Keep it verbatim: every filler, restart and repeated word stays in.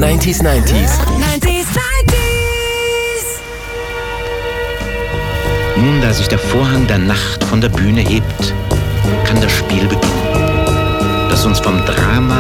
neunzig neunzig. neunzig neunzig. Nun, da sich der Vorhang der Nacht von der Bühne hebt, kann das Spiel beginnen, das uns vom Drama